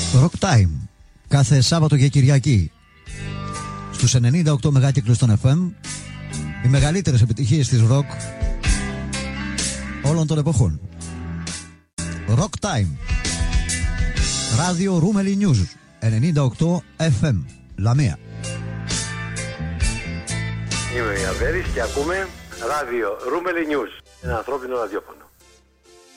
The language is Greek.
Rock Time. Κάθε Σάββατο και Κυριακή στους 98 μεγάκυκλους των FM. Οι μεγαλύτερες επιτυχίες της rock όλων των εποχών. Rock Time. Ράδιο Ρούμελι News 98 FM Λαμία. Είμαι ο Ιαβέρης και ακούμε Ράδιο Ρούμελι News, ένα ανθρώπινο ραδιόφωνο.